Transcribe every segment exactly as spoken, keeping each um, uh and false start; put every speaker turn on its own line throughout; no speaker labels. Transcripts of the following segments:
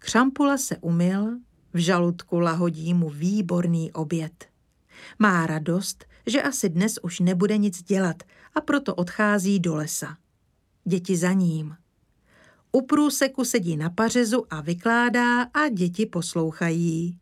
Křampula se umyl, v žaludku lahodí mu výborný oběd. Má radost, že asi dnes už nebude nic dělat a proto odchází do lesa. Děti za ním. U průseku sedí na pařezu a vykládá a děti poslouchají.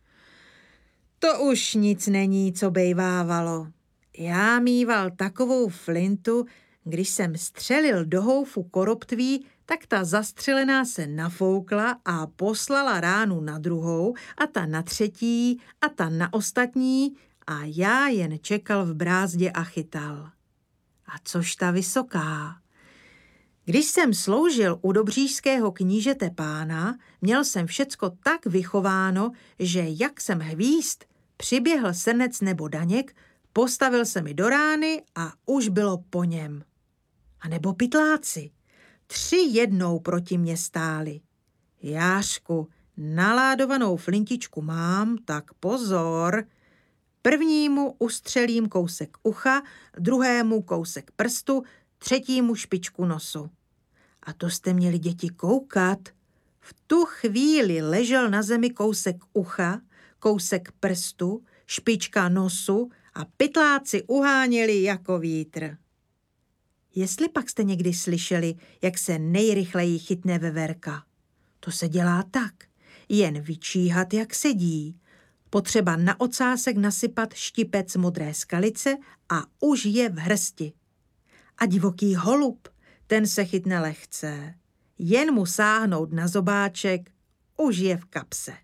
To už nic není, co bejvávalo. Já mýval takovou flintu, když jsem střelil do houfu koroptví, tak ta zastřelená se nafoukla a poslala ránu na druhou a ta na třetí a ta na ostatní a já jen čekal v brázdě a chytal. A což ta vysoká? Když jsem sloužil u dobříšského knížete pána, měl jsem všecko tak vychováno, že jak jsem hvízd, přiběhl srnec nebo daněk, postavil se mi do rány a už bylo po něm. A nebo pytláci. Tři jednou proti mě stáli. Jářku, naládovanou flintičku mám, tak pozor. Prvnímu ustřelím kousek ucha, druhému kousek prstu, třetímu špičku nosu. A to jste měli, děti, koukat. V tu chvíli ležel na zemi kousek ucha, kousek prstu, špička nosu a pytláci uháněli jako vítr. Jestli pak jste někdy slyšeli, jak se nejrychleji chytne veverka? To se dělá tak, jen vyčíhat, jak sedí. Potřeba na ocásek nasypat štipec modré skalice a už je v hrsti. A divoký holub, ten se chytne lehce. Jen mu sáhnout na zobáček, už je v kapse.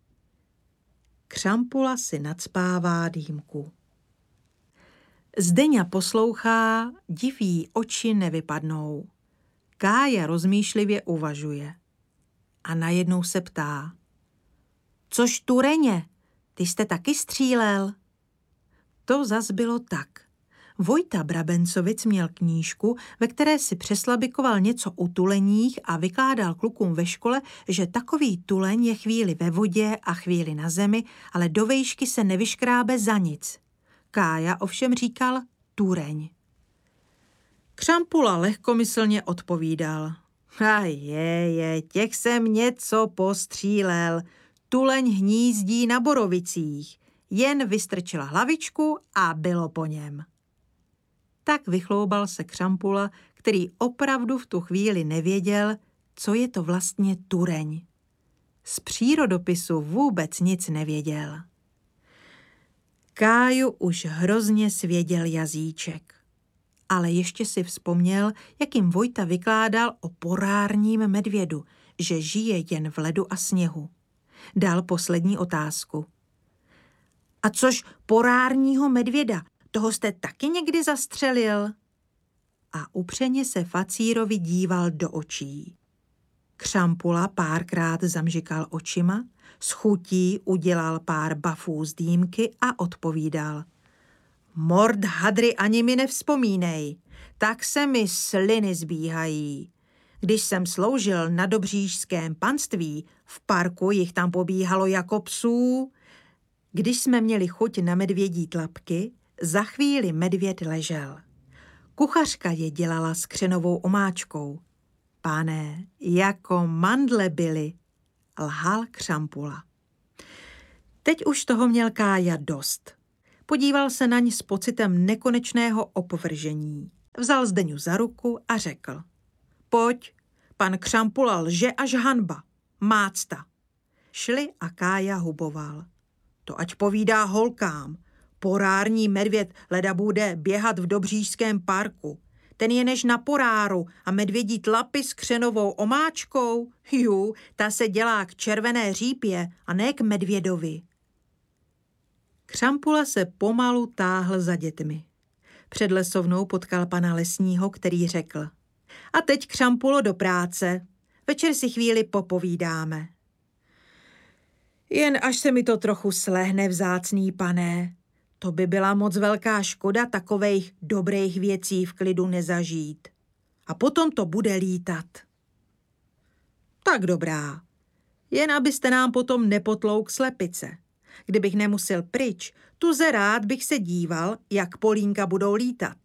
Křampula si nacpává dýmku. Zdeňa poslouchá, diví oči nevypadnou. Kája rozmýšlivě uvažuje. A najednou se ptá. Což Tureně, ty jste taky střílel? To zas bylo tak. Vojta Brabencovic měl knížku, ve které si přeslabikoval něco o tuleních a vykládal klukům ve škole, že takový tuleň je chvíli ve vodě a chvíli na zemi, ale do vejšky se nevyškrábe za nic. Kája ovšem říkal tureň. Křampula lehkomyslně odpovídal. A je, je, těch jsem něco postřílel. Tuleň hnízdí na borovicích. Jen vystrčila hlavičku a bylo po něm. Tak vychloubal se Křampula, který opravdu v tu chvíli nevěděl, co je to vlastně tureň. Z přírodopisu vůbec nic nevěděl. Káju už hrozně svěděl jazyček. Ale ještě si vzpomněl, jak jim Vojta vykládal o porárním medvědu, že žije jen v ledu a sněhu. Dal poslední otázku. A což porárního medvěda, toho jste taky někdy zastřelil? A upřeně se Facírovi díval do očí. Křampula párkrát zamžikal očima, s chutí udělal pár bafů z dýmky a odpovídal. Mord hadry ani mi nevzpomínej, tak se mi sliny zbíhají. Když jsem sloužil na dobříšském panství, v parku jich tam pobíhalo jako psů. Když jsme měli chuť na medvědí tlapky, za chvíli medvěd ležel. Kuchařka je dělala s křenovou omáčkou. Pane, jako mandle byly, lhal Křampula. Teď už toho měl Kája dost. Podíval se na ní s pocitem nekonečného opovržení. Vzal Zdeňu za ruku a řekl. Pojď, pan Křampula lže až hanba. Mácta. Šli a Kája huboval. To ať povídá holkám. Porární medvěd leda bude běhat v dobříšském parku. Ten je než na poráru a medvědí tlapy s křenovou omáčkou. Jú, ta se dělá k červené řípě a ne k medvědovi. Křampula se pomalu táhl za dětmi. Před lesovnou potkal pana lesního, který řekl. A teď, Křampulo, do práce. Večer si chvíli popovídáme. Jen až se mi to trochu slehne, vzácný pane. To by byla moc velká škoda takovejch dobrých věcí v klidu nezažít. A potom to bude lítat. Tak dobrá. Jen abyste nám potom nepotlouk slepice. Kdybych nemusel pryč, tuze rád bych se díval, jak polínka budou lítat.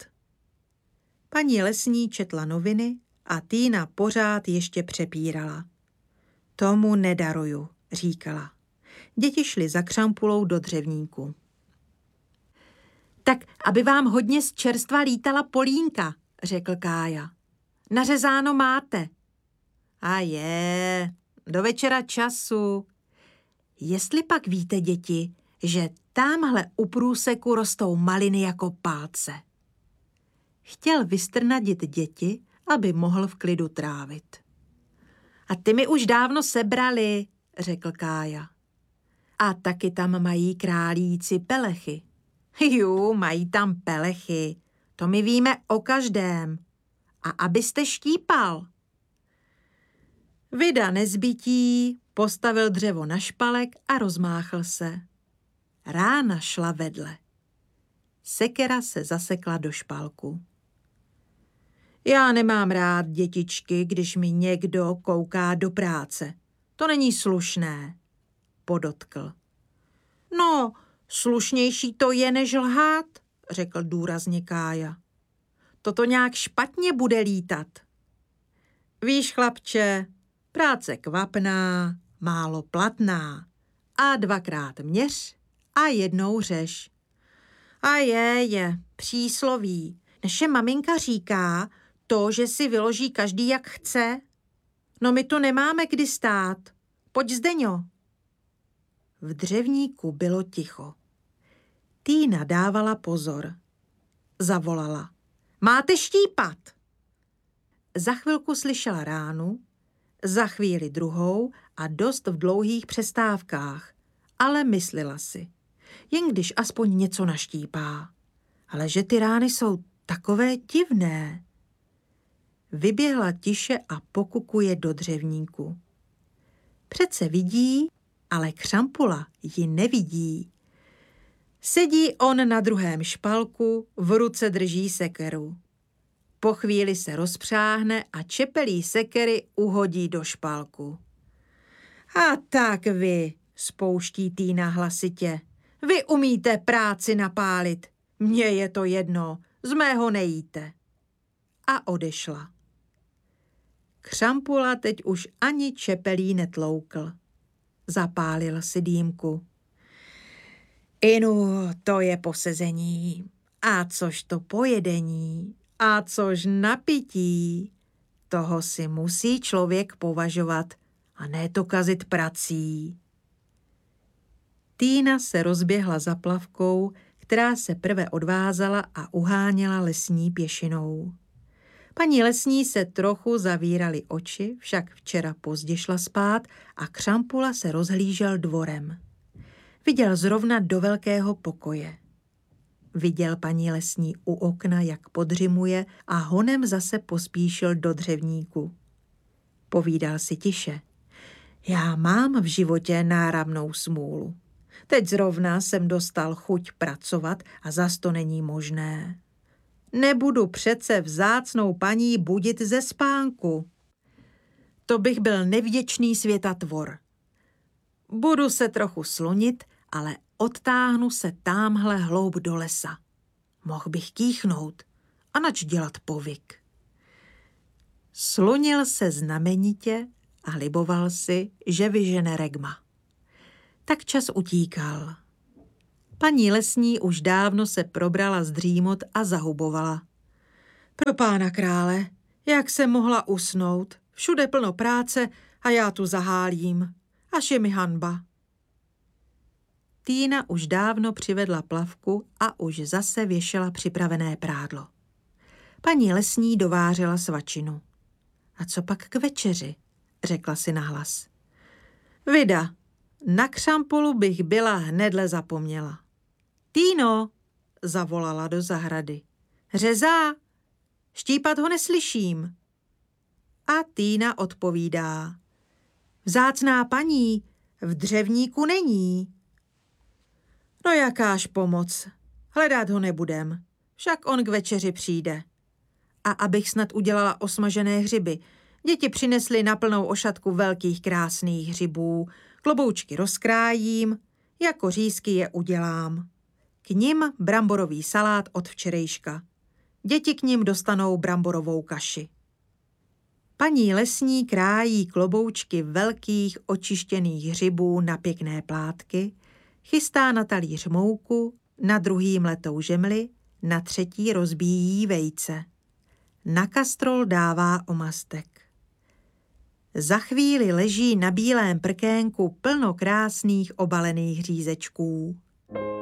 Paní lesní četla noviny a Týna pořád ještě přepírala. Tomu nedaruju, říkala. Děti šly za Křampulou do dřevníku. Tak, aby vám hodně z čerstva lítala polínka, řekl Kája. Nařezáno máte. A je, do večera času. Jestli pak víte, děti, že támhle u průseku rostou maliny jako pálce. Chtěl vystrnadit děti, aby mohl v klidu trávit. A ty mi už dávno sebrali, řekl Kája. A taky tam mají králíci pelechy. Jú, mají tam pelechy, to my víme o každém. A abyste štípal. Vida nezbytí, postavil dřevo na špalek a rozmáchl se. Rána šla vedle. Sekera se zasekla do špalku. Já nemám rád, dětičky, když mi někdo kouká do práce. To není slušné, podotkl. No, slušnější to je, než lhát, řekl důrazně Kája. Toto nějak špatně bude lítat. Víš, chlapče, práce kvapná, málo platná. A dvakrát měř a jednou řeš. A je, je, přísloví. Naše maminka říká, to, že si vyloží každý jak chce. No my tu nemáme kdy stát. Pojď, Zdeňo. V dřevníku bylo ticho. Týna dávala pozor. Zavolala. Máte štípat. Za chvilku slyšela ránu, za chvíli druhou a dost v dlouhých přestávkách, ale myslela si, jen když aspoň něco naštípá. Ale že ty rány jsou takové divné. Vyběhla tiše a pokukuje do dřevníku. Přece vidí, ale Křampula ji nevidí. Sedí on na druhém špalku, v ruce drží sekeru. Po chvíli se rozpřáhne a čepelí sekery uhodí do špalku. A tak vy, spouští Týna hlasitě, vy umíte práci napálit. Mně je to jedno, z mého nejíte. A odešla. Křampula teď už ani čepelí netloukl. Zapálil si dýmku. Inu, to je posezení. A což to pojedení. A což napití. Toho si musí člověk považovat a ne to kazit prací. Týna se rozběhla za plavkou, která se prve odvázala a uháněla lesní pěšinou. Paní lesní se trochu zavíraly oči, však včera pozdě šla spát a Křampula se rozhlížel dvorem. Viděl zrovna do velkého pokoje. Viděl paní lesní u okna, jak podřimuje a honem zase pospíšil do dřevníku. Povídal si tiše. Já mám v životě náramnou smůlu. Teď zrovna jsem dostal chuť pracovat a zas to není možné. Nebudu přece vzácnou paní budit ze spánku. To bych byl nevděčný světatvor. Budu se trochu slonit, ale odtáhnu se támhle hloub do lesa. Mohl bych kýchnout a nač dělat povyk. Slonil se znamenitě a liboval si, že vyžene regma. Tak čas utíkal. Paní lesní už dávno se probrala z dřímot a zahubovala. Pro pána krále, jak jsem mohla usnout? Všude plno práce a já tu zahálím. Až je mi hanba. Týna už dávno přivedla plavku a už zase věšela připravené prádlo. Paní lesní dovářela svačinu. A co pak k večeři? Řekla si nahlas. Vida, na Křampulu bych byla hnedle zapomněla. Týno, zavolala do zahrady. Řezá, štípat ho neslyším. A Týna odpovídá. Vzácná paní, v dřevníku není. No jakáž pomoc, hledat ho nebudem, však on k večeři přijde. A abych snad udělala osmažené hřiby, děti přinesly na plnou ošatku velkých krásných hřibů, kloboučky rozkrájím, jako řízky je udělám. K nim bramborový salát od včerejška. Děti k nim dostanou bramborovou kaši. Paní lesní krájí kloboučky velkých očištěných hřibů na pěkné plátky, chystá na talíř mouku, na druhý mletou žemli, na třetí rozbíjí vejce. Na kastrol dává omastek. Za chvíli leží na bílém prkénku plno krásných obalených řízečků.